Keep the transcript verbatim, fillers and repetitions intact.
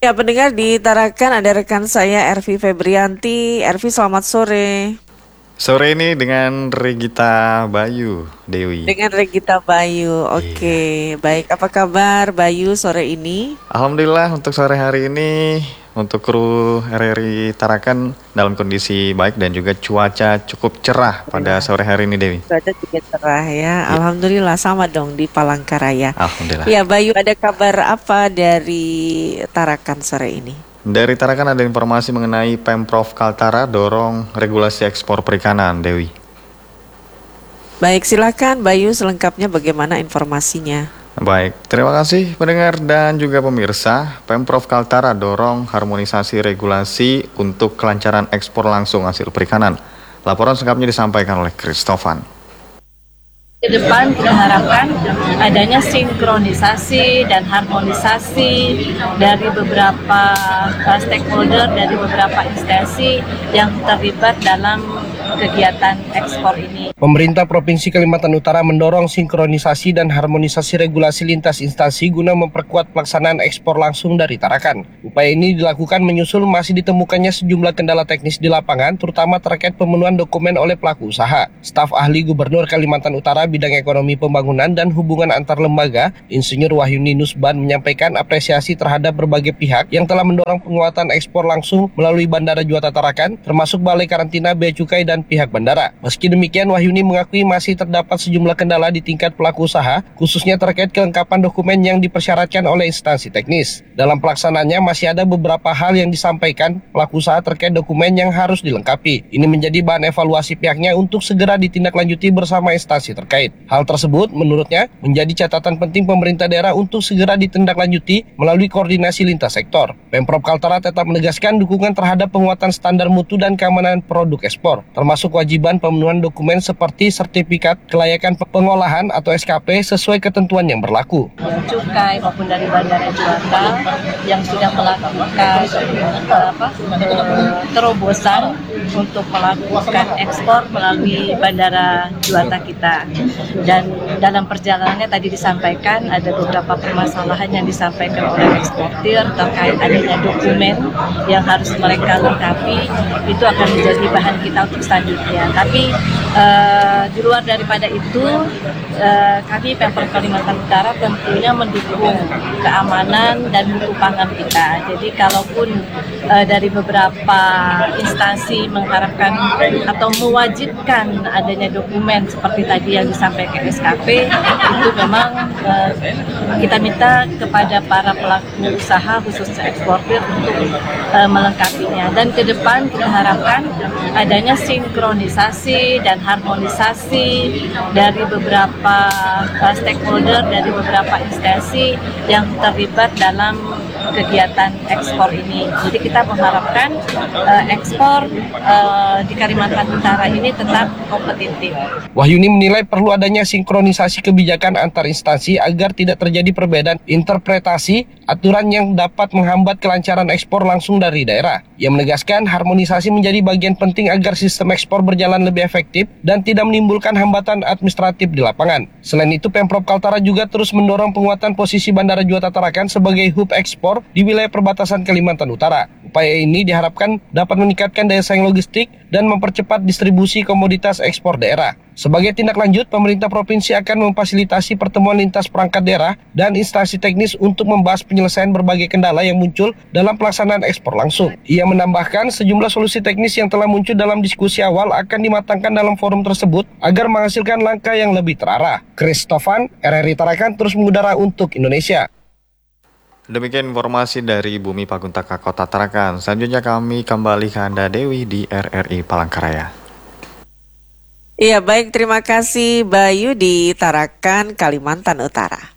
Ya, pendengar di Tarakan ada rekan saya Ervi Febrianti. Ervi, selamat sore. Sore ini dengan Regita Bayu, Dewi. Dengan Regita Bayu, oke. Iya. Baik, apa kabar Bayu sore ini? Alhamdulillah untuk sore hari ini, untuk kru R R I Tarakan dalam kondisi baik dan juga cuaca cukup cerah pada sore hari ini, Dewi. Cuaca juga cerah ya, Iya. Alhamdulillah sama dong di Palangkaraya. Alhamdulillah. Ya Bayu, ada kabar apa dari Tarakan sore ini? Dari Tarakan ada informasi mengenai Pemprov Kaltara dorong regulasi ekspor perikanan, Dewi. Baik, silakan Bayu selengkapnya bagaimana informasinya. Baik, terima kasih pendengar dan juga pemirsa. Pemprov Kaltara dorong harmonisasi regulasi untuk kelancaran ekspor langsung hasil perikanan. Laporan selengkapnya disampaikan oleh Christofan. Ke depan kita harapkan adanya sinkronisasi dan harmonisasi dari beberapa uh, stakeholder, dari beberapa instansi yang terlibat dalam kegiatan ekspor ini. Pemerintah Provinsi Kalimantan Utara mendorong sinkronisasi dan harmonisasi regulasi lintas instansi guna memperkuat pelaksanaan ekspor langsung dari Tarakan. Upaya ini dilakukan menyusul masih ditemukannya sejumlah kendala teknis di lapangan, terutama terkait pemenuhan dokumen oleh pelaku usaha. Staf ahli Gubernur Kalimantan Utara bidang ekonomi pembangunan dan hubungan antar lembaga, Insinyur Wahyuni Nusban menyampaikan apresiasi terhadap berbagai pihak yang telah mendorong penguatan ekspor langsung melalui Bandara Juanda Tarakan, termasuk Balai Karantina Bea Cukai dan pihak bandara. Meski demikian, Wahyuni mengakui masih terdapat sejumlah kendala di tingkat pelaku usaha, khususnya terkait kelengkapan dokumen yang dipersyaratkan oleh instansi teknis. Dalam pelaksanaannya masih ada beberapa hal yang disampaikan pelaku usaha terkait dokumen yang harus dilengkapi. Ini menjadi bahan evaluasi pihaknya untuk segera ditindaklanjuti bersama instansi terkait. Hal tersebut menurutnya menjadi catatan penting pemerintah daerah untuk segera ditindaklanjuti melalui koordinasi lintas sektor. Pemprov Kaltara tetap menegaskan dukungan terhadap penguatan standar mutu dan keamanan produk ekspor, termasuk kewajiban pemenuhan dokumen seperti sertifikat kelayakan pengolahan atau S K P sesuai ketentuan yang berlaku. Cukai maupun dari Bandara Juanda yang sudah melakukan apa, terobosan untuk melakukan ekspor melalui Bandara Juanda kita. Dan dalam perjalanannya tadi disampaikan ada beberapa permasalahan yang disampaikan oleh eksportir terkait adanya dokumen yang harus mereka lengkapi. Itu akan menjadi bahan kita untuk selanjutnya. Tapi uh, di luar daripada itu, uh, kami Pemprov Kalimantan Utara tentunya mendukung keamanan dan mutu pangan kita. Jadi kalaupun uh, dari beberapa instansi mengharapkan atau mewajibkan adanya dokumen seperti tadi yang disampaikan S K P, itu memang uh, kita minta kepada para pelaku usaha khususnya eksportir untuk uh, melengkapinya. Dan ke depan kita harapkan adanya sinkronisasi dan harmonisasi dari beberapa uh, stakeholder, dari beberapa instansi yang terlibat dalam kegiatan ekspor ini. Jadi kita mengharapkan uh, ekspor uh, di Kalimantan Utara ini tetap kompetitif. Wahyuni menilai perlu adanya sinkronisasi kebijakan antar instansi agar tidak terjadi perbedaan interpretasi aturan yang dapat menghambat kelancaran ekspor langsung dari daerah. Ia menegaskan harmonisasi menjadi bagian penting agar sistem ekspor berjalan lebih efektif dan tidak menimbulkan hambatan administratif di lapangan. Selain itu, Pemprov Kaltara juga terus mendorong penguatan posisi Bandara Juanda Tarakan sebagai hub ekspor di wilayah perbatasan Kalimantan Utara. Upaya ini diharapkan dapat meningkatkan daya saing logistik dan mempercepat distribusi komoditas ekspor daerah. Sebagai tindak lanjut, pemerintah provinsi akan memfasilitasi pertemuan lintas perangkat daerah dan instansi teknis untuk membahas penyelesaian berbagai kendala yang muncul dalam pelaksanaan ekspor langsung. Ia menambahkan sejumlah solusi teknis yang telah muncul dalam diskusi awal akan dimatangkan dalam forum tersebut agar menghasilkan langkah yang lebih terarah. Christofan, R R I Tarakan terus mengudara untuk Indonesia. Demikian informasi dari Bumi Paguntaka Kota Tarakan. Selanjutnya kami kembali ke Anda, Dewi, di R R I Palangkaraya. Iya, baik, terima kasih Bayu di Tarakan, Kalimantan Utara.